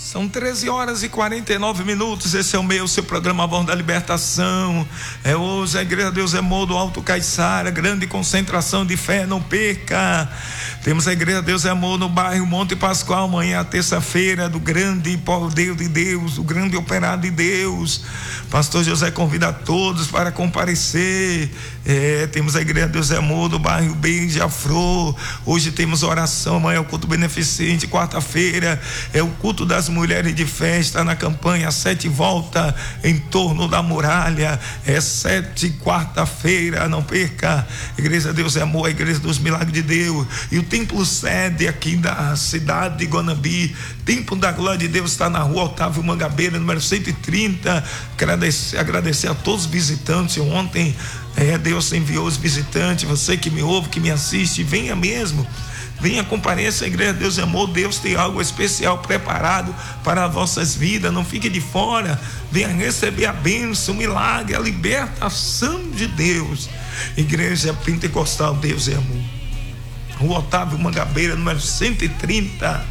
São 13h49. Esse é o seu programa Voz da Libertação. Hoje a Igreja Deus é Amor do Alto Caiçara, grande concentração de fé, não perca. Temos a Igreja Deus é Amor no bairro Monte Pascoal, amanhã, terça-feira, do grande poder de Deus, o grande operado de Deus. Pastor José convida a todos para comparecer. Temos a Igreja Deus é Amor do bairro Beija-Flor. Hoje temos oração, amanhã é o culto beneficente, quarta-feira é o culto das mulheres de festa na campanha 7 volta em torno da muralha. 7, quarta-feira, não perca. Igreja Deus é Amor, a Igreja dos Milagres de Deus. E o templo sede aqui da cidade de Guanambi, Templo da Glória de Deus, está na rua Otávio Mangabeira, número 130. Agradecer a todos os visitantes. Ontem Deus enviou os visitantes. Você que me ouve, que me assiste, venha mesmo. Venha, compareça à Igreja Deus é Amor. Deus tem algo especial preparado para as vossas vidas. Não fique de fora. Venha receber a bênção, o milagre, a libertação de Deus. Igreja Pentecostal Deus é Amor, rua Otávio Mangabeira, número 130.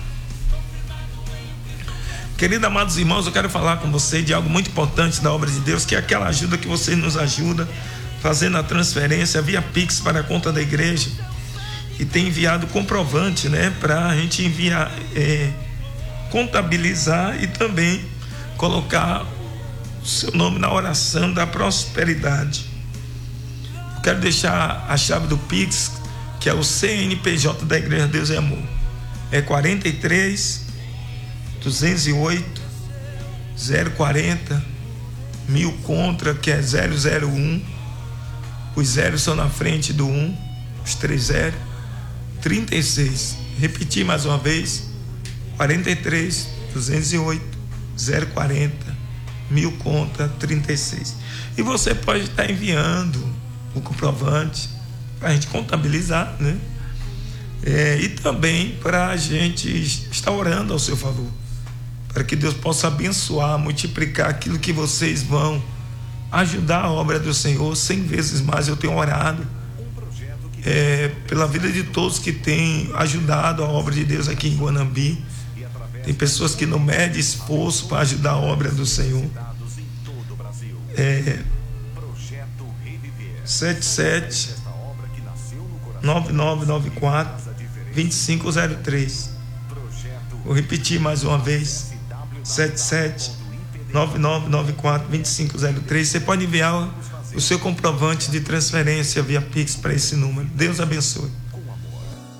Queridos amados irmãos, eu quero falar com você de algo muito importante da obra de Deus, que é aquela ajuda que você nos ajuda fazendo a transferência via Pix para a conta da igreja. E tem enviado comprovante, para a gente enviar, contabilizar e também colocar o seu nome na oração da prosperidade. Eu quero deixar a chave do Pix, que é o CNPJ da Igreja Deus é Amor. É 43 208 040 1000 contra, que é 001. Os zeros são na frente do 1, os 3 zeros. 36. Repetir mais uma vez: 43 208 040 1000 conta 36. E você pode estar enviando o comprovante para a gente contabilizar, e também para a gente estar orando ao seu favor, para que Deus possa abençoar, multiplicar aquilo que vocês vão ajudar a obra do Senhor. 100 vezes mais eu tenho orado pela vida de todos que têm ajudado a obra de Deus aqui em Guanambi. Tem pessoas que não medem esforço para ajudar a obra do Senhor. 77 9994 2503. Vou repetir mais uma vez: 77 9994 2503. Você pode enviar o seu comprovante de transferência via Pix para esse número. Deus abençoe.